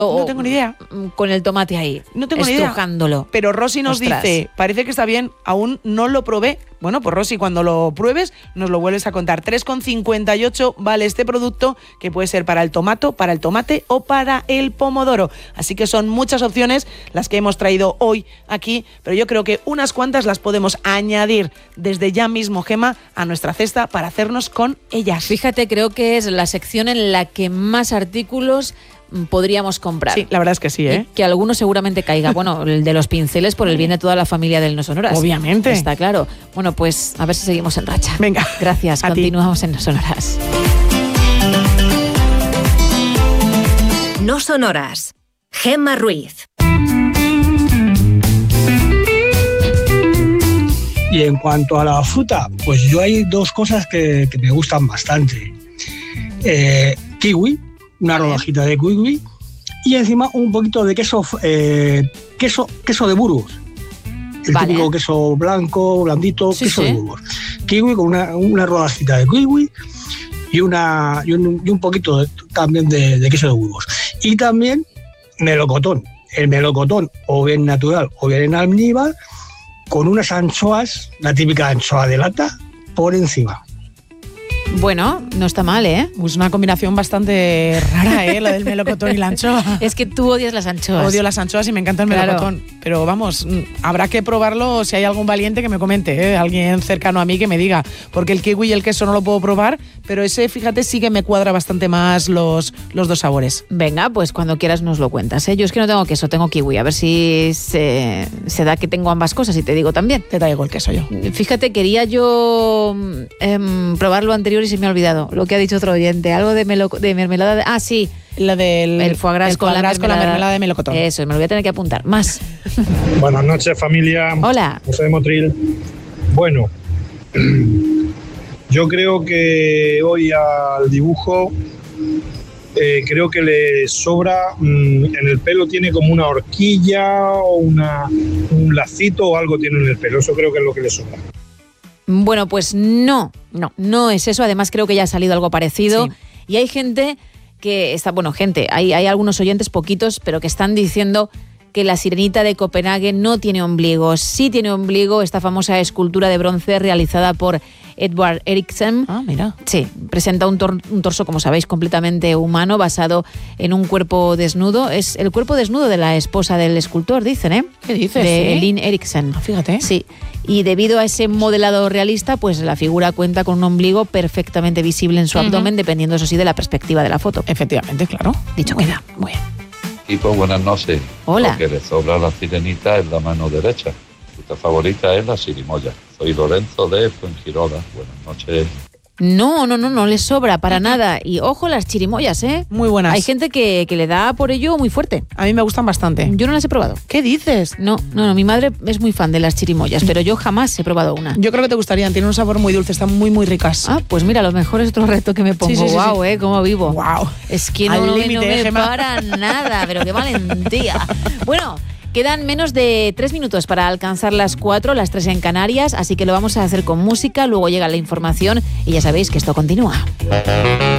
No tengo ni idea. Con el tomate ahí. No tengo ni idea. Estrujándolo. Pero Rosy nos dice, parece que está bien, aún no lo probé. Bueno, pues Rosy, cuando lo pruebes, nos lo vuelves a contar. 3,58 vale este producto, que puede ser para el tomate o para el pomodoro. Así que son muchas opciones las que hemos traído hoy aquí, pero yo creo que unas cuantas las podemos añadir desde ya mismo, Gemma, a nuestra cesta para hacernos con ellas. Fíjate, creo que es la sección en la que más artículos podríamos comprar. Sí, la verdad es que sí, ¿eh? Y que alguno seguramente caiga. Bueno, el de los pinceles por el bien de toda la familia del No Sonoras. Obviamente. Está claro. Bueno, pues a ver si seguimos en racha. Venga. Gracias. Continuamos en No Sonoras. No Sonoras. Gemma Ruiz. Y en cuanto a la fruta, pues yo hay dos cosas que me gustan bastante. Kiwi, una rodajita de kiwi y encima un poquito de queso de Burgos. El típico queso blanco, blandito, queso de Burgos. Kiwi con una rodajita de kiwi y un poquito también de queso de Burgos. Y también melocotón. El melocotón o bien natural o bien en almíbar con unas anchoas, la típica anchoa de lata, por encima. Bueno, no está mal, ¿eh? Es una combinación bastante rara, ¿eh? La del melocotón y la anchoa. Es que tú odias las anchoas. Odio las anchoas y me encanta el melocotón. Pero vamos, habrá que probarlo si hay algún valiente que me comente, ¿eh? Alguien cercano a mí que me diga. Porque el kiwi y el queso no lo puedo probar, pero ese, fíjate, sí que me cuadra bastante más los dos sabores. Venga, pues cuando quieras nos lo cuentas, ¿eh? Yo es que no tengo queso, tengo kiwi. A ver si se da que tengo ambas cosas y te digo también. Te traigo el queso yo. Fíjate, quería yo probar lo anterior y se me ha olvidado lo que ha dicho otro oyente, algo de mermelada de... Ah, sí, la del el foie gras con la mermelada de melocotón. Eso, me lo voy a tener que apuntar. Más. Buenas noches, familia. Hola. José de Motril. Bueno, yo creo que hoy al dibujo creo que le sobra, en el pelo tiene como una horquilla o un lacito o algo tiene en el pelo, eso creo que es lo que le sobra. Bueno, pues no es eso. Además creo que ya ha salido algo parecido. Sí. Y hay gente que está, hay algunos oyentes, poquitos, pero que están diciendo que la sirenita de Copenhague no tiene ombligo. Sí tiene ombligo, esta famosa escultura de bronce realizada por Edvard Eriksen. Ah, mira. Sí, presenta un torso, como sabéis, completamente humano, basado en un cuerpo desnudo. Es el cuerpo desnudo de la esposa del escultor, dicen, ¿eh? ¿Qué dices? De Lin Eriksen. Ah, fíjate. Sí. Y debido a ese modelado realista, pues la figura cuenta con un ombligo perfectamente visible en su abdomen, dependiendo, eso sí, de la perspectiva de la foto. Efectivamente, claro. Dicho queda. Muy bien. Equipo, buenas noches. Hola. Lo que le sobra a la sirenita es la mano derecha. Su favorita es la chirimoya. Soy Lorenzo de Fuengirola. Buenas noches. No le sobra para nada. Y ojo las chirimoyas, ¿eh? Muy buenas. Hay gente que le da por ello muy fuerte. A mí me gustan bastante. Yo no las he probado. ¿Qué dices? No, mi madre es muy fan de las chirimoyas, pero yo jamás he probado una. Yo creo que te gustarían, tienen un sabor muy dulce, están muy, muy ricas. Ah, pues mira, a lo mejor es otro reto que me pongo. Sí. Guau, cómo vivo. Guau. Es que no me para nada, pero qué valentía. Bueno, quedan menos de 3 minutos para alcanzar las 4, las 3 en Canarias, así que lo vamos a hacer con música, luego llega la información y ya sabéis que esto continúa.